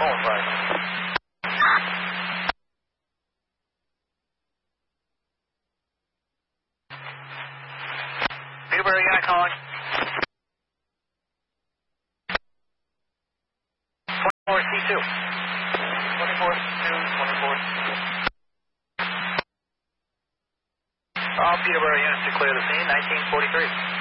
Peterborough unit calling. 24C2. 24C2. All Peterborough units to clear the scene, 1943.